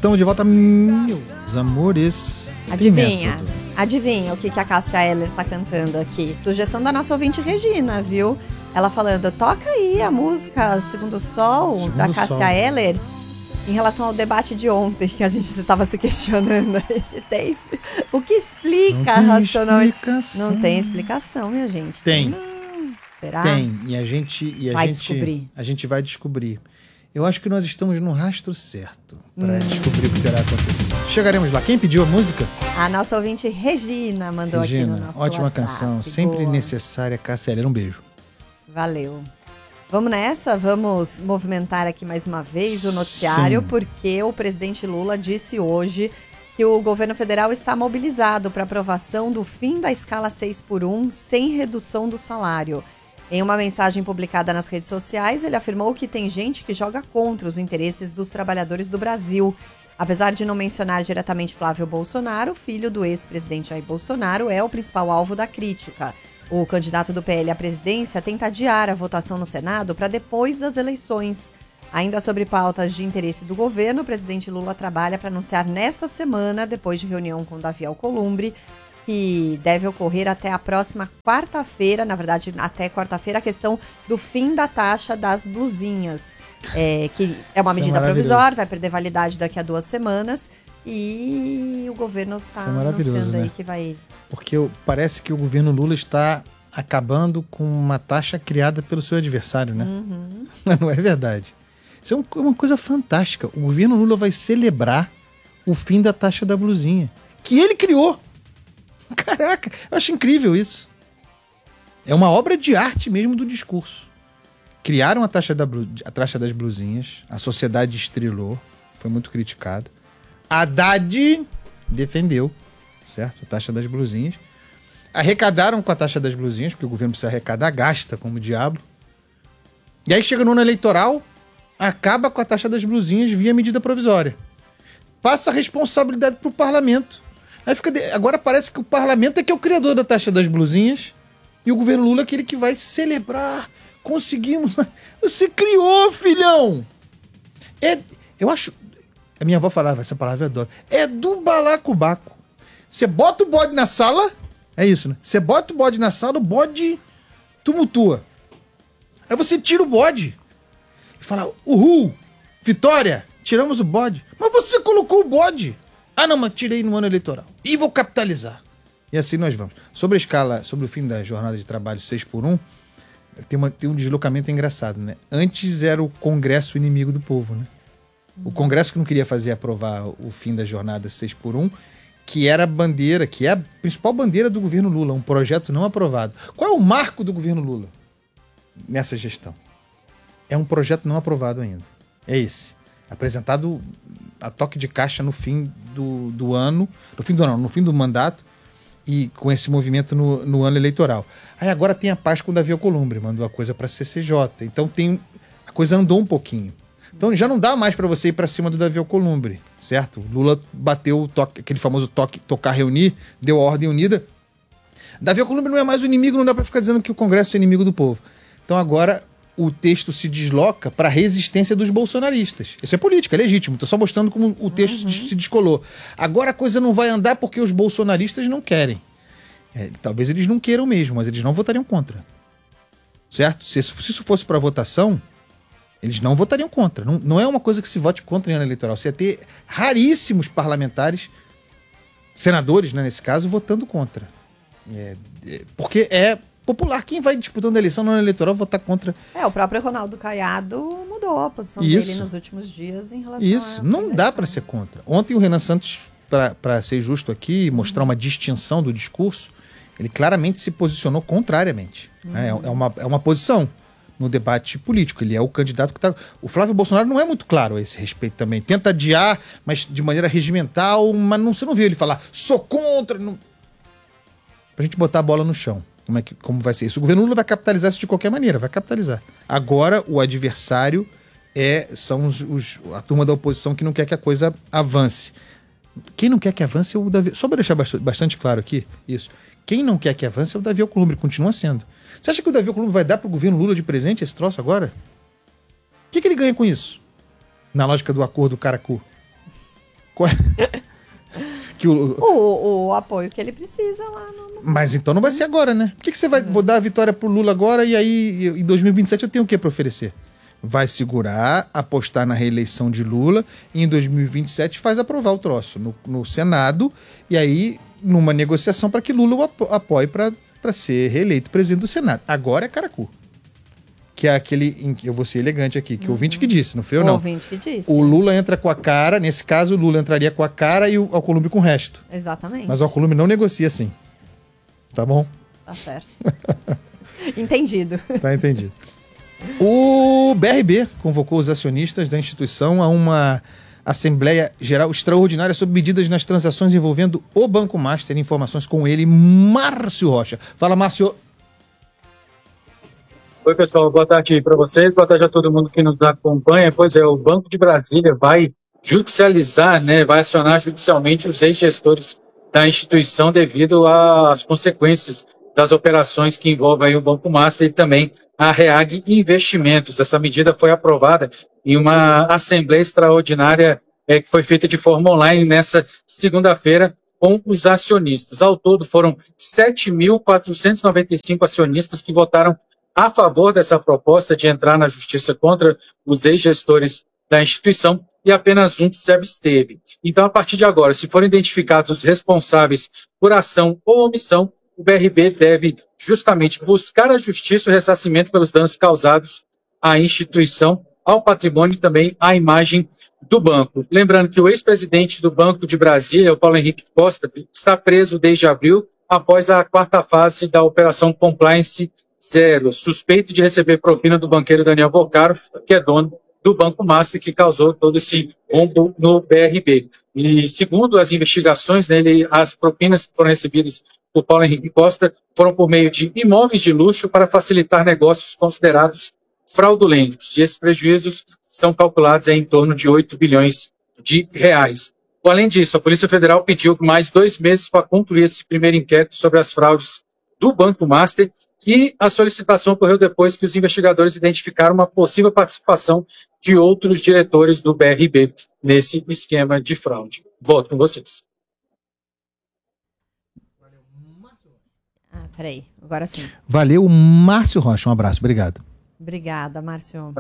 estamos de volta, meus amores. Adivinha o que a Cássia Eller tá cantando aqui? Sugestão da nossa ouvinte Regina, viu? Ela falando, toca aí a música Segundo Sol, da Cássia Eller, em relação ao debate de ontem, que a gente estava se questionando. O que explica racionalmente? Não tem explicação, minha gente. Tem. Será? Tem. E a gente vai descobrir. Eu acho que nós estamos no rastro certo para descobrir o que terá acontecido. Chegaremos lá. Quem pediu a música? A nossa ouvinte Regina mandou aqui no nosso ótima WhatsApp. Canção, sempre necessária, Cássia Eller. Um beijo. Valeu. Vamos nessa? Vamos movimentar aqui mais uma vez o noticiário, porque o presidente Lula disse hoje que o governo federal está mobilizado para aprovação do fim da escala 6x1 sem redução do salário. Em uma mensagem publicada nas redes sociais, ele afirmou que tem gente que joga contra os interesses dos trabalhadores do Brasil. Apesar de não mencionar diretamente Flávio Bolsonaro, filho do ex-presidente Jair Bolsonaro é o principal alvo da crítica. O candidato do PL à presidência tenta adiar a votação no Senado para depois das eleições. Ainda sobre pautas de interesse do governo, o presidente Lula trabalha para anunciar nesta semana, depois de reunião com Davi Alcolumbre, que deve ocorrer até a próxima quarta-feira, na verdade até quarta-feira, a questão do fim da taxa das blusinhas, que é uma medida provisória, vai perder validade daqui a 2 semanas, e o governo está anunciando aí que vai... Porque parece que o governo Lula está acabando com uma taxa criada pelo seu adversário, né? Uhum. Não é verdade. Isso é uma coisa fantástica. O governo Lula vai celebrar o fim da taxa da blusinha, que ele criou. Caraca, eu acho incrível isso. É uma obra de arte mesmo do discurso. Criaram a taxa das blusinhas, a sociedade estrelou, foi muito criticada. Haddad defendeu, certo? A taxa das blusinhas. Arrecadaram com a taxa das blusinhas, porque o governo precisa arrecadar, gasta como o diabo. E aí chega no ano eleitoral, acaba com a taxa das blusinhas via medida provisória. Passa a responsabilidade para o parlamento. Aí agora parece que o parlamento é que é o criador da taxa das blusinhas e o governo Lula é aquele que vai celebrar. Conseguimos. Você criou, filhão! Eu acho... A minha avó falava essa palavra, eu adoro. É do balacobaco. Você bota o bode na sala, é isso, né? Você bota o bode na sala, o bode tumultua. Aí você tira o bode e fala, uhul, vitória, tiramos o bode. Mas você colocou o bode. Ah, não, mas tirei no ano eleitoral. E vou capitalizar. E assim nós vamos. Sobre a escala, sobre o fim da jornada de trabalho 6x1, tem um deslocamento engraçado, né? Antes era o Congresso inimigo do povo, né? O Congresso que não queria aprovar o fim da jornada 6x1, que era a bandeira, que é a principal bandeira do governo Lula, um projeto não aprovado. Qual é o marco do governo Lula nessa gestão? É um projeto não aprovado ainda. É esse. Apresentado a toque de caixa no fim do ano, no fim do mandato, e com esse movimento no ano eleitoral. Aí agora tem a paz com o Davi Alcolumbre, mandou a coisa para a CCJ. Então a coisa andou um pouquinho. Então já não dá mais para você ir para cima do Davi Alcolumbre, certo? Lula bateu o toque, aquele famoso toque, tocar, reunir, deu a ordem unida. Davi Alcolumbre não é mais o inimigo, não dá para ficar dizendo que o Congresso é inimigo do povo. Então agora o texto se desloca para a resistência dos bolsonaristas. Isso é política, é legítimo. Estou só mostrando como o texto se descolou. Agora a coisa não vai andar porque os bolsonaristas não querem. Talvez eles não queiram mesmo, mas eles não votariam contra. Certo? Se isso fosse para votação, eles não votariam contra. Não é uma coisa que se vote contra em ano eleitoral. Você ia ter raríssimos parlamentares, senadores, né, nesse caso, votando contra. Porque é popular. Quem vai disputando a eleição no ano eleitoral votar contra? O próprio Ronaldo Caiado mudou a posição dele nos últimos dias em relação Isso, não dá para ser contra. Ontem o Renan Santos, para ser justo aqui e mostrar uma distinção do discurso, ele claramente se posicionou contrariamente. Né? É uma posição no debate político. Ele é o candidato que está... O Flávio Bolsonaro não é muito claro a esse respeito também. Tenta adiar, mas de maneira regimental, mas você não viu ele falar, sou contra... Não... Pra gente botar a bola no chão. Como vai ser isso? O governo Lula vai capitalizar isso de qualquer maneira, vai capitalizar. Agora, o adversário são a turma da oposição que não quer que a coisa avance. Quem não quer que avance é o Davi... Só para deixar bastante claro aqui, isso. Quem não quer que avance é o Davi Alcolumbre, continua sendo. Você acha que o Davi Alcolumbre vai dar pro governo Lula de presente esse troço agora? O que ele ganha com isso? Na lógica do acordo Caracu. Que o apoio que ele precisa lá no... Mas então não vai ser agora, né? Por que você vai vou dar a vitória pro Lula agora e aí em 2027 eu tenho o que para oferecer? Vai segurar, apostar na reeleição de Lula e em 2027 faz aprovar o troço no Senado e aí numa negociação para que Lula o apoie para ser reeleito presidente do Senado. Agora é caracu. Que é aquele, eu vou ser elegante aqui, que o ouvinte que disse, não foi eu não. O ouvinte que disse. O Lula entra com a cara, nesse caso o Lula entraria com a cara e o Alcolumbre com o resto. Exatamente. Mas o Alcolumbre não negocia assim. Tá bom? Tá certo. Entendido. Tá entendido. O BRB convocou os acionistas da instituição a uma Assembleia Geral Extraordinária sobre medidas nas transações envolvendo o Banco Master. Informações com ele, Márcio Rocha. Fala, Márcio. Oi, pessoal, boa tarde para vocês, boa tarde a todo mundo que nos acompanha. Pois é, o Banco de Brasília vai judicializar, né, vai acionar judicialmente os ex-gestores da instituição devido às consequências das operações que envolvem aí o Banco Master e também a Reag Investimentos. Essa medida foi aprovada em uma Assembleia Extraordinária que foi feita de forma online nessa segunda-feira com os acionistas. Ao todo foram 7.495 acionistas que votaram a favor dessa proposta de entrar na justiça contra os ex-gestores da instituição e apenas um se absteve. Então, a partir de agora, se forem identificados os responsáveis por ação ou omissão, o BRB deve justamente buscar a justiça e o ressarcimento pelos danos causados à instituição, ao patrimônio e também à imagem do banco. Lembrando que o ex-presidente do Banco de Brasília, o Paulo Henrique Costa, está preso desde abril, após a quarta fase da Operação Compliance Zero, suspeito de receber propina do banqueiro Daniel Boccaro, que é dono do Banco Master, que causou todo esse rombo no BRB. E segundo as investigações, as propinas que foram recebidas por Paulo Henrique Costa foram por meio de imóveis de luxo para facilitar negócios considerados fraudulentos. E esses prejuízos são calculados em torno de 8 bilhões de reais. Além disso, a Polícia Federal pediu mais 2 meses para concluir esse primeiro inquérito sobre as fraudes do Banco Master, e a solicitação ocorreu depois que os investigadores identificaram uma possível participação de outros diretores do BRB nesse esquema de fraude. Volto com vocês. Peraí, agora sim. Valeu, Márcio Rocha. Um abraço, obrigado. Obrigada, Márcio.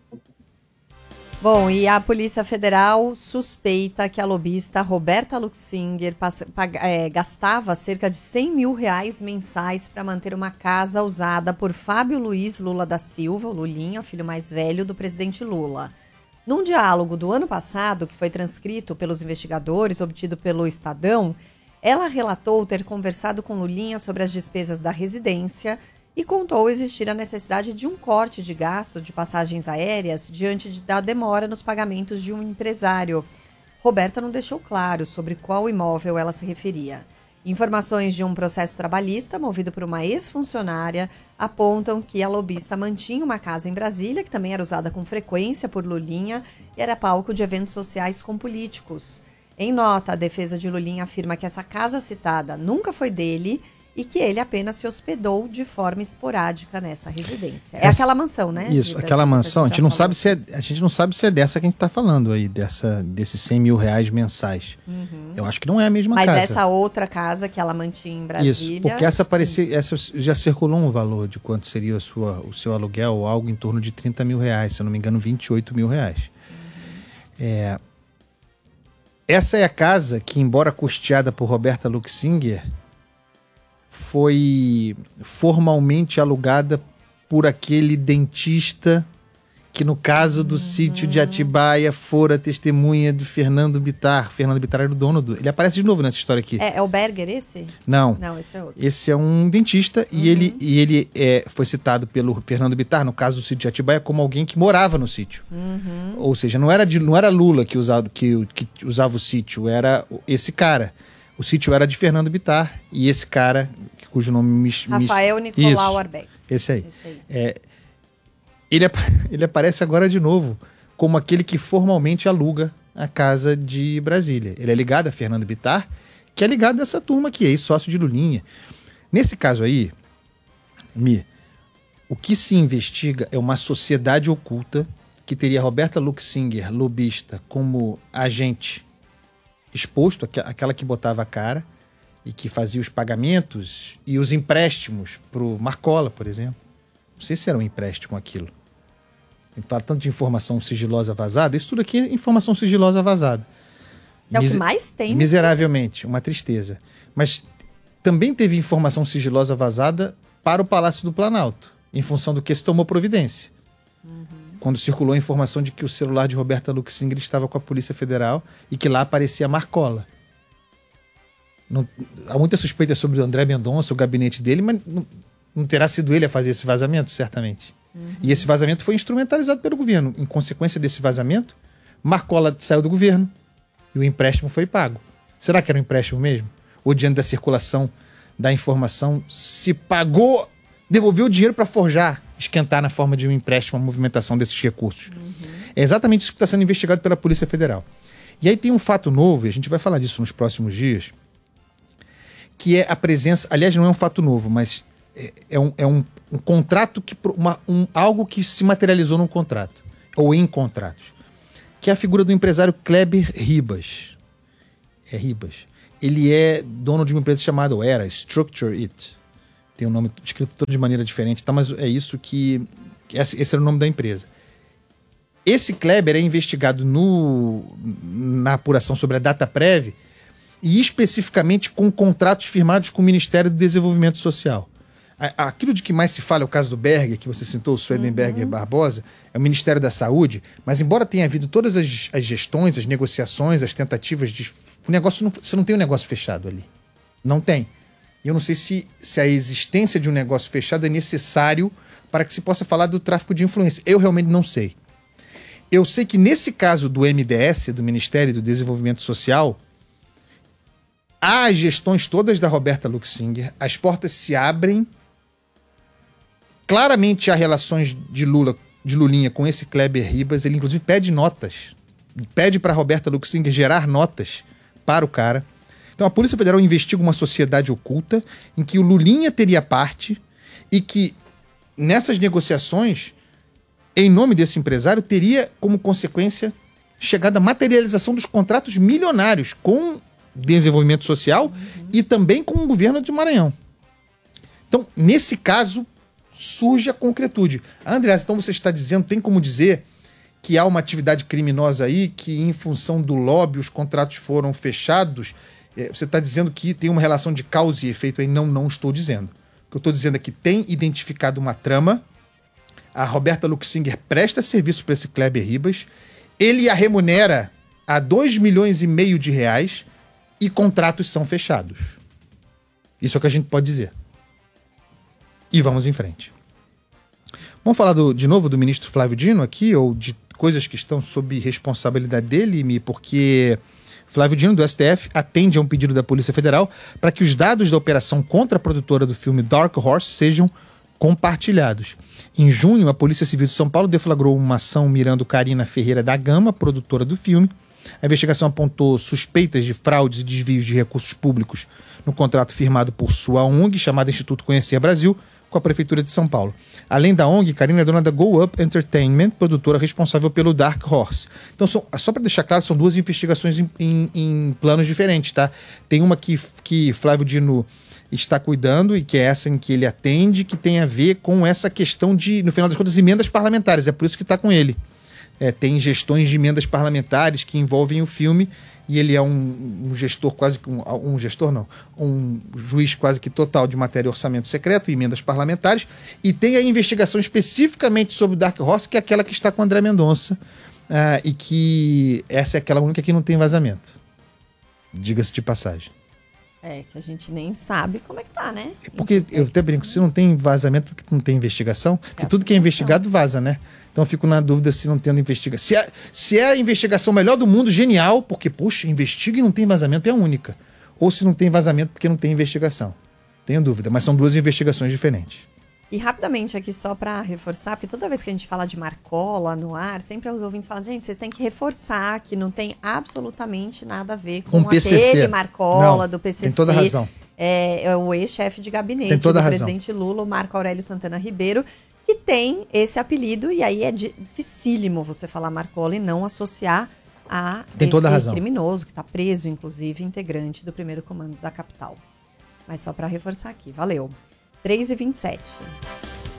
Bom, e a Polícia Federal suspeita que a lobista Roberta Luxinger gastava cerca de R$100 mil mensais para manter uma casa usada por Fábio Luiz Lula da Silva, o Lulinha, o filho mais velho do presidente Lula. Num diálogo do ano passado, que foi transcrito pelos investigadores, obtido pelo Estadão, ela relatou ter conversado com Lulinha sobre as despesas da residência e contou existir a necessidade de um corte de gasto de passagens aéreas diante da demora nos pagamentos de um empresário. Roberta não deixou claro sobre qual imóvel ela se referia. Informações de um processo trabalhista movido por uma ex-funcionária apontam que a lobista mantinha uma casa em Brasília, que também era usada com frequência por Lulinha e era palco de eventos sociais com políticos. Em nota, a defesa de Lulinha afirma que essa casa citada nunca foi dele e que ele apenas se hospedou de forma esporádica nessa residência. É aquela mansão, né? Isso, aquela mansão. A gente não sabe se é dessa que a gente está falando aí, desses R$100 mil mensais. Uhum. Eu acho que não é a mesma casa. Mas essa outra casa que ela mantinha em Brasília... Isso, porque essa já circulou um valor de quanto seria o seu aluguel, algo em torno de R$30 mil, se eu não me engano, R$28 mil. Uhum. Essa é a casa que, embora custeada por Roberta Luxinger, foi formalmente alugada por aquele dentista que, no caso do sítio de Atibaia, fora testemunha de Fernando Bittar. Fernando Bittar era o dono do... Ele aparece de novo nessa história aqui. É o Berger esse? Não. Não, esse é outro. Esse é um dentista e ele foi citado pelo Fernando Bittar, no caso do sítio de Atibaia, como alguém que morava no sítio. Uhum. Ou seja, não era Lula que usava o sítio, era esse cara. O sítio era de Fernando Bittar e esse cara, cujo nome Rafael Nicolau Arbex. Esse aí. Ele aparece agora de novo como aquele que formalmente aluga a casa de Brasília. Ele é ligado a Fernando Bittar, que é ligado a essa turma aqui, ex-sócio de Lulinha. Nesse caso aí, o que se investiga é uma sociedade oculta que teria Roberta Luxinger, lobista, como agente exposto, aquela que botava a cara e que fazia os pagamentos e os empréstimos pro Marcola, por exemplo. Não sei se era um empréstimo aquilo. A gente fala tanto de informação sigilosa vazada, isso tudo aqui é informação sigilosa vazada. É o que mais tem. Miseravelmente, uma tristeza. Mas também teve informação sigilosa vazada para o Palácio do Planalto, em função do que se tomou providência. Quando circulou a informação de que o celular de Roberta Luxinger estava com a Polícia Federal e que lá aparecia Marcola. Há muita suspeita sobre o André Mendonça, o gabinete dele, mas não terá sido ele a fazer esse vazamento, certamente. E esse vazamento foi instrumentalizado pelo governo. Em consequência desse vazamento, Marcola saiu do governo e o empréstimo foi pago. Será que era um empréstimo mesmo? Ou diante da circulação da informação, se pagou, devolveu o dinheiro para forjar, esquentar na forma de um empréstimo, a movimentação desses recursos. É exatamente isso que está sendo investigado pela Polícia Federal. E aí tem um fato novo, e a gente vai falar disso nos próximos dias, que é a presença, aliás, não é um fato novo, mas é um contrato, algo que se materializou num contrato, ou em contratos, que é a figura do empresário Kleber Ribas. É Ribas. Ele é dono de uma empresa chamada Structure It. Tem um nome escrito todo de maneira diferente, tá? Mas é isso que... Esse era o nome da empresa. Esse Kleber é investigado na apuração sobre a Dataprev e especificamente com contratos firmados com o Ministério do Desenvolvimento Social. Aquilo de que mais se fala é o caso do Berger, que você citou, o Swedenberger Barbosa, é o Ministério da Saúde, mas embora tenha havido todas as gestões, as negociações, as tentativas de... você não tem um negócio fechado ali. Não tem. E eu não sei se a existência de um negócio fechado é necessário para que se possa falar do tráfico de influência. Eu realmente não sei. Eu sei que nesse caso do MDS, do Ministério do Desenvolvimento Social, há as gestões todas da Roberta Luxinger, as portas se abrem, claramente há relações de Lulinha com esse Kleber Ribas, ele inclusive pede notas, pede para a Roberta Luxinger gerar notas para o cara. Então a Polícia Federal investiga uma sociedade oculta em que o Lulinha teria parte e que nessas negociações, em nome desse empresário, teria como consequência chegada a materialização dos contratos milionários com desenvolvimento social e também com o governo de Maranhão. Então, nesse caso, surge a concretude. Andreas, então você está dizendo, tem como dizer que há uma atividade criminosa aí, que em função do lobby os contratos foram fechados? Você está dizendo que tem uma relação de causa e efeito aí? Não estou dizendo. O que eu estou dizendo é que tem identificado uma trama, a Roberta Luxinger presta serviço para esse Kleber Ribas, ele a remunera a 2,5 milhões de reais e contratos são fechados. Isso é o que a gente pode dizer. E vamos em frente. Vamos falar de novo do ministro Flávio Dino aqui, ou de coisas que estão sob responsabilidade dele, porque Flávio Dino, do STF, atende a um pedido da Polícia Federal para que os dados da operação contra a produtora do filme Dark Horse sejam compartilhados. Em junho, a Polícia Civil de São Paulo deflagrou uma ação mirando Karina Ferreira da Gama, produtora do filme. A investigação apontou suspeitas de fraudes e desvios de recursos públicos no contrato firmado por sua ONG, chamada Instituto Conhecer Brasil, com a Prefeitura de São Paulo. Além da ONG, Karina é dona da Go Up Entertainment, produtora responsável pelo Dark Horse. Então, só para deixar claro, são duas investigações em planos diferentes, tá? Tem uma que Flávio Dino está cuidando e que é essa em que ele atende, que tem a ver com essa questão de, no final das contas, emendas parlamentares. É por isso que está com ele. Tem gestões de emendas parlamentares que envolvem o filme e ele é um gestor quase que um juiz quase que total de matéria orçamento secreto e emendas parlamentares, e tem a investigação especificamente sobre o Dark Horse, que é aquela que está com o André Mendonça, e que essa é aquela única que não tem vazamento, diga-se de passagem. Que a gente nem sabe como é que tá, né? Porque eu até brinco, se não tem vazamento, porque não tem investigação, porque tudo que é investigado vaza, né? Então eu fico na dúvida se não tendo investigação. Se é a investigação melhor do mundo, genial, porque, puxa, investiga e não tem vazamento, é a única. Ou se não tem vazamento porque não tem investigação. Tenho dúvida, mas são duas investigações diferentes. E rapidamente aqui, só para reforçar, porque toda vez que a gente fala de Marcola no ar, sempre os ouvintes falam, gente, vocês têm que reforçar que não tem absolutamente nada a ver com a PCC. Marcola, do PCC. Tem toda a razão. É o ex-chefe de gabinete do presidente Lula, o Marco Aurélio Santana Ribeiro, que tem esse apelido, e aí é dificílimo você falar Marcola e não associar a Tem toda a razão. criminoso, que está preso, inclusive, integrante do primeiro comando da capital. Mas só para reforçar aqui, valeu. 3h27.